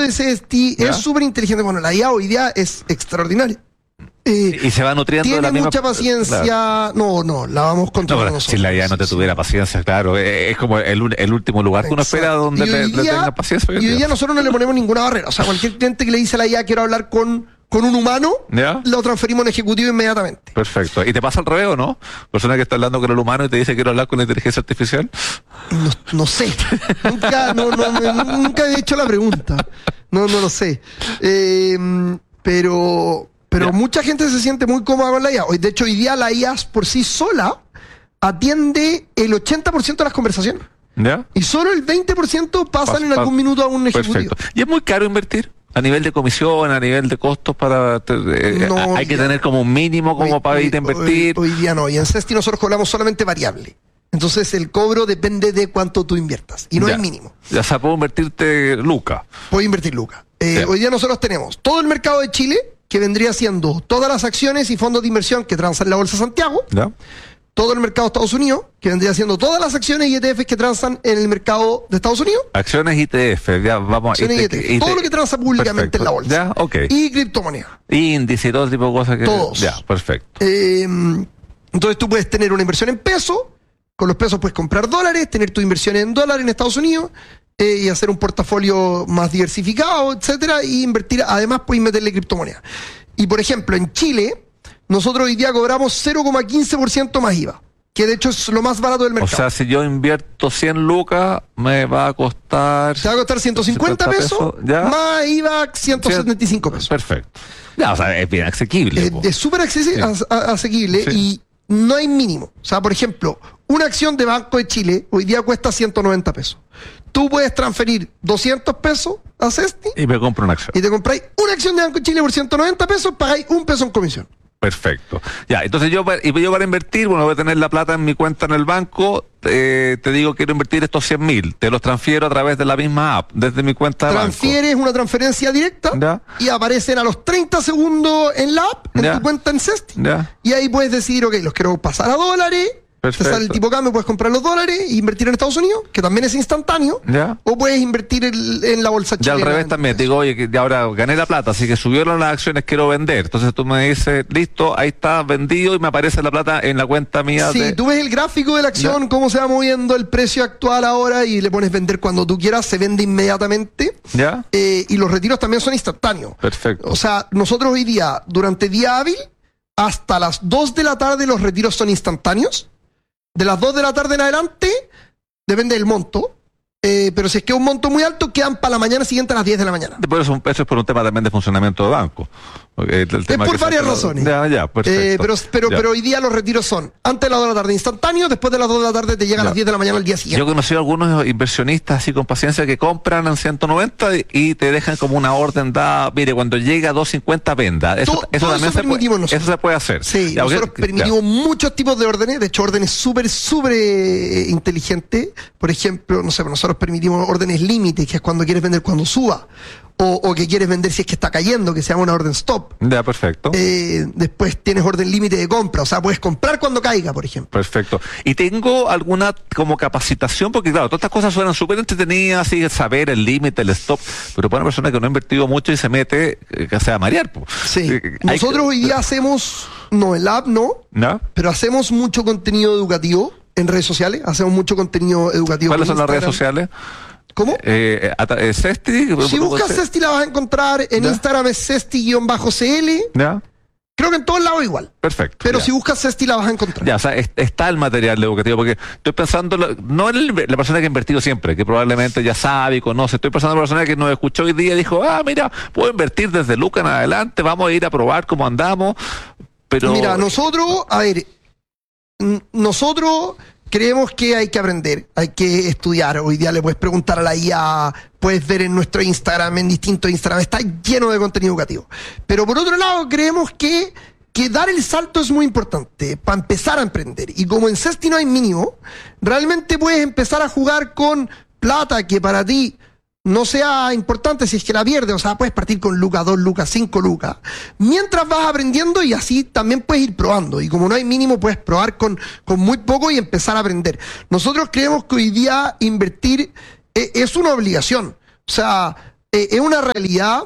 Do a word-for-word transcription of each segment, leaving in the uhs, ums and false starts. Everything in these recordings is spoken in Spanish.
de C S T ¿Ya? es súper inteligente. Bueno, la I A hoy día es extraordinaria. Eh, y se va nutriendo tiene de la misma... mucha paciencia. Claro. No, no, la vamos controlando no, nosotros. Si la I A no te tuviera paciencia, claro. Es como el, el último lugar que uno espera donde le, día, le tenga paciencia. Y hoy día nosotros no le ponemos ninguna barrera. O sea, cualquier cliente que le dice a la I A quiero hablar con, con un humano, ¿Ya? lo transferimos en ejecutivo inmediatamente. Perfecto. ¿Y te pasa al revés o no? Persona que está hablando con el humano y te dice quiero hablar con la inteligencia artificial. No, no sé. nunca, no, no, no, nunca he hecho la pregunta. No, no lo sé. Eh, pero... Pero yeah. mucha gente se siente muy cómoda con la I A. Hoy, de hecho, hoy día la I A por sí sola atiende el ochenta por ciento de las conversaciones. ¿Ya? Y solo el veinte por ciento pasan pas, en algún pas, minuto a un ejecutivo. Perfecto. ¿Y es muy caro invertir? A nivel de comisión, a nivel de costos para... Eh, no, hay que tener como un mínimo como hoy, para ir a invertir. Hoy, hoy día no. Y en Zesty nosotros cobramos solamente variable. Entonces el cobro depende de cuánto tú inviertas. Y no ya. hay mínimo. Ya, o sea, puedo invertirte Luca. Puedo invertir Luca. Eh, hoy día nosotros tenemos todo el mercado de Chile, que vendría siendo todas las acciones y fondos de inversión que transan en la Bolsa de Santiago, ¿Ya? todo el mercado de Estados Unidos, que vendría siendo todas las acciones y E T Fs que transan en el mercado de Estados Unidos. Acciones y E T F, ya vamos a... Acciones y E T F, todo lo que transa públicamente perfecto. En la bolsa. Ya, ok. Y criptomonedas. Índice y todo tipo de cosas que... Todos. Ya, perfecto. Eh, entonces tú puedes tener una inversión en pesos, con los pesos puedes comprar dólares, tener tu inversión en dólares en Estados Unidos, Eh, y hacer un portafolio más diversificado, etcétera, y invertir, además puedes meterle criptomonedas. Y por ejemplo, en Chile, nosotros hoy día cobramos cero coma quince por ciento más I V A, que de hecho es lo más barato del mercado. O sea, si yo invierto cien lucas, me va a costar... Te va a costar ciento cincuenta pesos, ¿ya? Más I V A ciento setenta y cinco pesos. Perfecto. Ya, o sea, es bien asequible. Eh, es súper asequible, sí. asequible sí. Y no hay mínimo. O sea, por ejemplo, una acción de Banco de Chile hoy día cuesta ciento noventa pesos. Tú puedes transferir doscientos pesos a Zesty y me compro una acción. Y te compráis una acción de Banco de Chile por ciento noventa pesos, pagáis un peso en comisión. Perfecto. Ya, entonces yo, y yo para invertir, bueno, voy a tener la plata en mi cuenta en el banco, eh, te digo, quiero invertir estos cien mil, te los transfiero a través de la misma app, desde mi cuenta de banco. Transfieres una transferencia directa ¿Ya? Y aparecen a los treinta segundos en la app, en ¿Ya? Tu cuenta en Zesty. ¿Ya? Y ahí puedes decidir, ok, los quiero pasar a dólares. Perfecto. Te sale el tipo cambio, puedes comprar los dólares e invertir en Estados Unidos, que también es instantáneo, ¿Ya? O puedes invertir el, en la bolsa chilena. Ya al revés también, te digo, oye, que ahora gané la plata, así que subieron las acciones, quiero vender. Entonces tú me dices, listo, ahí está vendido y me aparece la plata en la cuenta mía. Sí, de... tú ves el gráfico de la acción, ¿Ya? Cómo se va moviendo el precio actual ahora y le pones vender cuando tú quieras, se vende inmediatamente. ¿Ya? Eh, y los retiros también son instantáneos. Perfecto. O sea, nosotros hoy día, durante día hábil, hasta las dos de la tarde los retiros son instantáneos. De las dos de la tarde en adelante, depende del monto, eh, pero si es que es un monto muy alto, quedan para la mañana siguiente a las diez de la mañana. Después eso, eso es por un tema también de funcionamiento de banco. El, el tema es por que varias razones. Ya, ya, perfecto. Eh, pero, pero, ya. pero hoy día los retiros son antes de las dos de la tarde instantáneo, después de las dos de la tarde te llega ya. A las diez de la mañana al día siguiente. Yo he conocido algunos inversionistas así con paciencia que compran en ciento noventa y te dejan como una orden dada, mire, cuando llega a doscientos cincuenta venda. Eso, todo, eso todo también eso se puede, eso se puede hacer. Sí, ya, nosotros okay, permitimos ya. muchos tipos de órdenes, de hecho órdenes súper, súper eh, inteligentes. Por ejemplo, no sé, nosotros permitimos órdenes límite, que es cuando quieres vender cuando suba. O, o que quieres vender si es que está cayendo, que se llama una orden stop. Ya, perfecto. Eh, después tienes orden límite de compra, o sea, puedes comprar cuando caiga, por ejemplo. Perfecto. ¿Y tengo alguna como capacitación? Porque claro, todas estas cosas suenan súper entretenidas, así, saber el límite, el stop, pero para una persona que no ha invertido mucho y se mete, eh, que se va a marear. Po. Sí. Eh, Nosotros que... hoy día hacemos, no, el app no, ¿No? Pero hacemos mucho contenido educativo en redes sociales, hacemos mucho contenido educativo. ¿Cuáles son las redes sociales? ¿Cómo? Eh, eh, Zesty. Si buscas Zesty la vas a encontrar. En ¿Ya? Instagram es Zesty-C L. ¿Ya? Creo que en todos lados igual. Perfecto. Pero ya. Si buscas Zesty la vas a encontrar. Ya, o sea, es, está el material educativo, porque estoy pensando, no en el, la persona que ha invertido siempre, que probablemente ya sabe y conoce, estoy pensando en la persona que nos escuchó hoy día y dijo, ah, mira, puedo invertir desde Luca en adelante, vamos a ir a probar cómo andamos, pero... Mira, nosotros, a ver, nosotros... Creemos que hay que aprender, hay que estudiar. Hoy día le puedes preguntar a la I A, puedes ver en nuestro Instagram, en distintos Instagram, está lleno de contenido educativo. Pero por otro lado, creemos que, que dar el salto es muy importante para empezar a emprender. Y como en Zesty no hay mínimo, realmente puedes empezar a jugar con plata que para ti no sea importante si es que la pierdes, o sea, puedes partir con lucas, dos lucas, cinco lucas, mientras vas aprendiendo y así también puedes ir probando, y como no hay mínimo puedes probar con, con muy poco y empezar a aprender. Nosotros creemos que hoy día invertir es una obligación, o sea, eh, es una realidad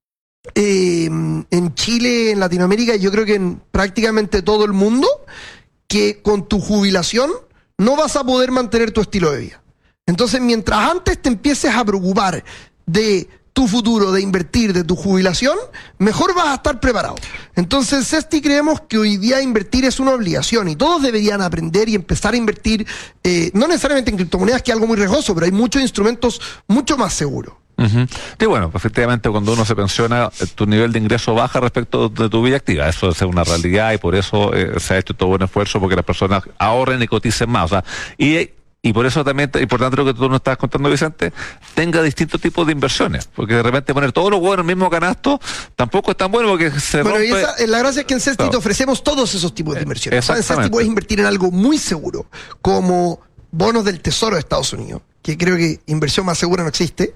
eh, en Chile, en Latinoamérica, y yo creo que en prácticamente todo el mundo, que con tu jubilación no vas a poder mantener tu estilo de vida. Entonces, mientras antes te empieces a preocupar de tu futuro, de invertir, de tu jubilación, mejor vas a estar preparado. Entonces, en Cesti creemos que hoy día invertir es una obligación y todos deberían aprender y empezar a invertir, eh, no necesariamente en criptomonedas, que es algo muy riesgoso, pero hay muchos instrumentos mucho más seguros. Uh-huh. Y bueno, efectivamente cuando uno se pensiona, tu nivel de ingreso baja respecto de tu vida activa. Eso es una realidad y por eso eh, se ha hecho todo un esfuerzo porque las personas ahorren y coticen más. O sea, y Y por eso también es importante lo que tú nos estás contando, Vicente, tenga distintos tipos de inversiones. Porque de repente poner todos los huevos en el mismo canasto tampoco es tan bueno porque se bueno, rompe... y esa, la gracia es que en Cesti Claro. te ofrecemos todos esos tipos de inversiones. O sea, en Cesti Exactamente. puedes invertir en algo muy seguro, como bonos del Tesoro de Estados Unidos, que creo que inversión más segura no existe.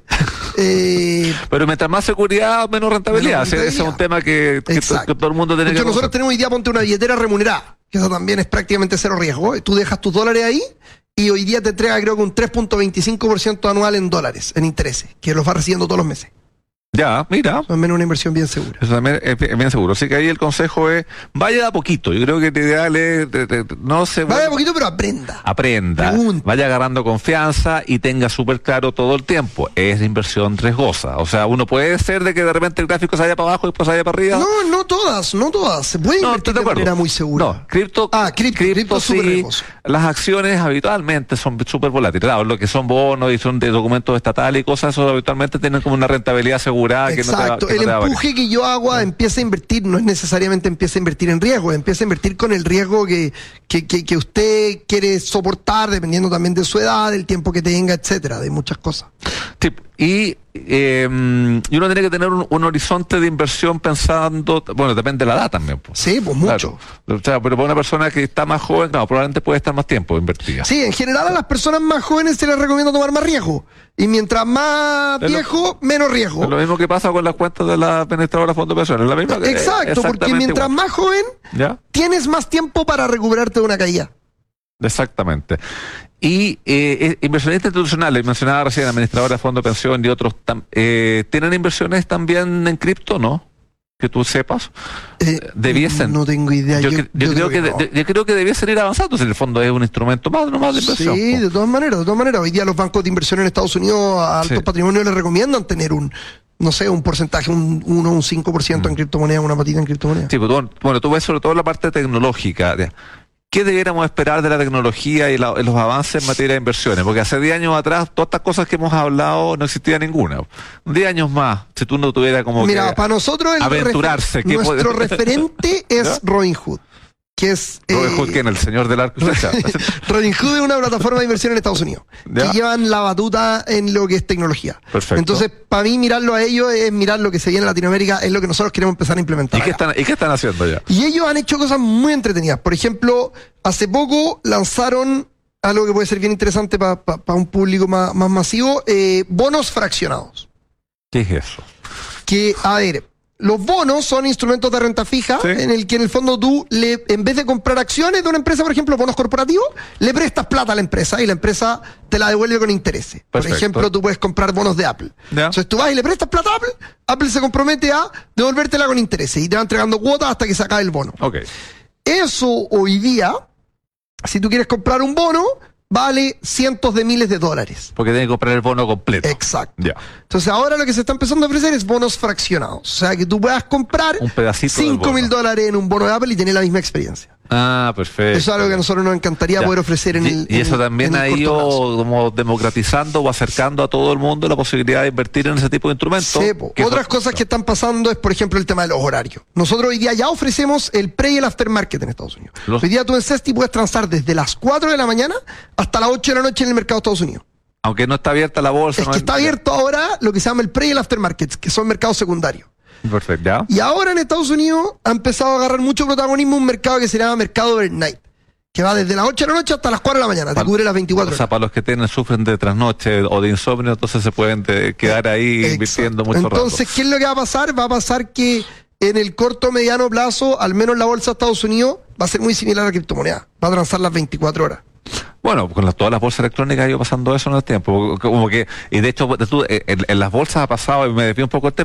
eh, Pero mientras más seguridad, menos rentabilidad. Menos Ese- Ese es un tema que, que, to- que todo el mundo tiene De que hecho, nosotros conocer. tenemos hoy día, ponte una billetera remunerada, que eso también es prácticamente cero riesgo. Tú dejas tus dólares ahí y hoy día te entrega creo que un tres punto veinticinco por ciento anual en dólares, en intereses, que los vas recibiendo todos los meses. Ya, mira. Al menos una inversión bien segura. Eso también es bien es bien seguro. Así que ahí el consejo es, vaya de a poquito. Yo creo que el ideal es, de- de- de- no se... Vaya de poquito, pero aprenda. Aprenda, Pregunta. vaya agarrando confianza y tenga súper claro todo el tiempo. Es inversión riesgosa. O sea, uno puede ser de que de repente el gráfico se vaya para abajo y después se vaya para arriba. No, no todas, no todas. Se puede No, invertir estoy de, de acuerdo. manera muy segura. No, cripto, Ah, cripto, cripto es súper sí. riesgoso. Las acciones habitualmente son súper volátiles. Claro, lo que son bonos y son de documentos estatales y cosas, eso habitualmente tienen como una rentabilidad asegurada que no te va, Exacto. que no El te va a variar. empuje que yo hago a empieza a invertir no es necesariamente empieza a invertir en riesgo, empieza a invertir con el riesgo que, que, que, que usted quiere soportar, dependiendo también de su edad, del tiempo que tenga, etcétera, de muchas cosas. Sí, y, eh, y uno tiene que tener un, un horizonte de inversión pensando, bueno, depende de la edad también. Pues. Sí, pues mucho. Claro. O sea, pero para una persona que está más joven, no, probablemente puede estar más tiempo invertida. Sí, en general a las personas más jóvenes se les recomienda tomar más riesgo. Y mientras más Es lo- viejo, menos riesgo. Es lo mismo que pasa con las cuentas de la administradora de fondos de pensiones. La misma que- Exacto, porque exactamente mientras igual. más joven, ¿Ya? tienes más tiempo para recuperarte de una caída. Exactamente. Y eh, eh, inversionistas institucionales, mencionaba recién administradora de fondos de pensión y otros, tam- eh, ¿tienen inversiones también en cripto, no? Que tú sepas. Eh, Debiesen. No tengo idea. Yo, Yo, cre- yo creo que, no. de- yo creo que debiesen ir avanzando. Si en el fondo es un instrumento más, no más de inversión. Sí, po. de todas maneras, de todas maneras. Hoy día los bancos de inversión en Estados Unidos a altos Sí. patrimonios les recomiendan tener un, no sé, un porcentaje, un uno o un cinco por ciento en criptomonedas, una patita en criptomonedas. Sí, pues, tú- bueno, tú ves sobre todo la parte tecnológica. de- ¿Qué debiéramos esperar de la tecnología y la- los avances en materia de inversiones? Porque hace diez años atrás, todas estas cosas que hemos hablado no existía ninguna. diez años más, si tú no tuvieras como Mira, que para nosotros el aventurarse. refer- ¿qué nuestro puede- referente es ¿Ya? Robinhood, que es Robin eh, Hood, ¿quién? El señor del arco y flecha. Robinhood es una plataforma de inversión en Estados Unidos Ya. que llevan la batuta en lo que es tecnología. Perfecto. Entonces, para mí mirarlo a ellos es mirar lo que se viene en Latinoamérica, es lo que nosotros queremos empezar a implementar. ¿Y qué, acá. están, ¿Y qué están haciendo ya? Y ellos han hecho cosas muy entretenidas. Por ejemplo, hace poco lanzaron algo que puede ser bien interesante para un público más, más masivo, eh, bonos fraccionados. ¿Qué es eso? Que, a ver, los bonos son instrumentos de renta fija Sí. en el que en el fondo tú, le, en vez de comprar acciones de una empresa, por ejemplo, bonos corporativos, le prestas plata a la empresa y la empresa te la devuelve con intereses. Por Perfecto. ejemplo, tú puedes comprar bonos de Apple. Ya. Entonces tú vas y le prestas plata a Apple, Apple se compromete a devolvértela con intereses y te va entregando cuotas hasta que se acabe el bono. Ok. Eso hoy día, si tú quieres comprar un bono, vale cientos de miles de dólares. Porque tiene que comprar el bono completo. Exacto. Ya. Entonces ahora lo que se está empezando a ofrecer es bonos fraccionados. O sea, que tú puedas comprar Un pedacito del cinco mil bono. dólares en un bono de Apple y tener la misma experiencia. Ah, perfecto. Eso es algo que a nosotros nos encantaría Ya. poder ofrecer en y, el y eso en- también en ha el ido corto plazo. como democratizando o acercando a todo el mundo la posibilidad de invertir en ese tipo de instrumentos. Sí, po. que Otras son- cosas que están pasando es, por ejemplo, el tema de los horarios. Nosotros hoy día ya ofrecemos el pre y el aftermarket en Estados Unidos. Los- Hoy día tú en Cesti puedes transar desde las cuatro de la mañana hasta las ocho de la noche en el mercado de Estados Unidos. Aunque no está abierta la bolsa. Es no que hay- está abierto ahora lo que se llama el pre y el aftermarket, que son mercados secundarios. Perfecto, ya. Y ahora en Estados Unidos ha empezado a agarrar mucho protagonismo un mercado que se llama mercado overnight, que va desde las ocho de la noche hasta las cuatro de la mañana, te Para- cubre las veinticuatro O sea, horas. para los que tienen, sufren de trasnoche o de insomnio, entonces se pueden de- quedar ahí Exacto. invirtiendo mucho Entonces, ¿qué es lo que va a pasar? Va a pasar que en el corto mediano plazo, al menos la bolsa de Estados Unidos, va a ser muy similar a la criptomoneda. Va a transar las veinticuatro horas. rato. Bueno, con las, todas las bolsas electrónicas ha ido pasando eso en el tiempo, como que, y de hecho, tú, en, en las bolsas ha pasado, y me desvío un poco el tema,